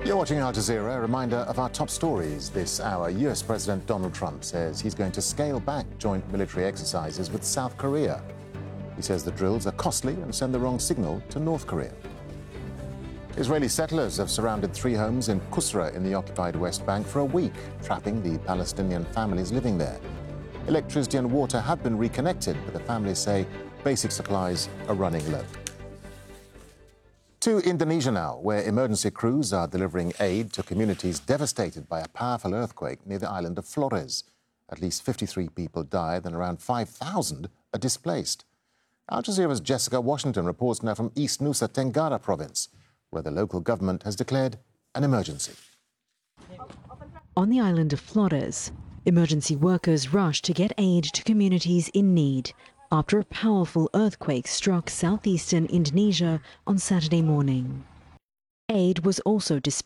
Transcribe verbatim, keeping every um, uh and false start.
You're watching Al Jazeera. A reminder of our top stories this hour. U S President Donald Trump says he's going to scale back joint military exercises with South Korea. He says the drills are costly and send the wrong signal to North Korea. Israeli settlers have surrounded three homes in Qusra in the occupied West Bank for a week, trapping the Palestinian families living there. Electricity and water have been reconnected, but the families say basic supplies are running low. To Indonesia now, where emergency crews are delivering aid to communities devastated by a powerful earthquake near the island of Flores. At least fifty-three people died and around five thousand are displaced. Al Jazeera's Jessica Washington reports now from East Nusa Tenggara province, where the local government has declared an emergency. On the island of Flores, emergency workers rushed to get aid to communities in need after a powerful earthquake struck southeastern Indonesia on Saturday morning. Aid was also dispatched